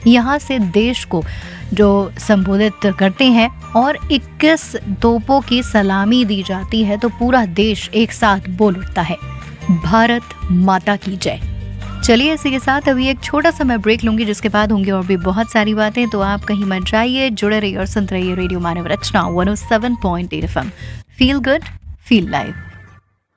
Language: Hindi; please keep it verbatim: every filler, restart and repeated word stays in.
यहाँ से देश को जो संबोधित करते हैं और इक्कीस तोपों की सलामी दी जाती है तो पूरा देश एक साथ बोल उठता है, भारत माता की जय। चलिए इसी के साथ अभी एक छोटा सा मैं ब्रेक लूंगी, जिसके बाद होंगी और भी बहुत सारी बातें। तो आप कहीं मत जाइए, जुड़े रहिए और सुनते रहिए रेडियो मानव रचना one O seven point eight F M. Feel good, feel live.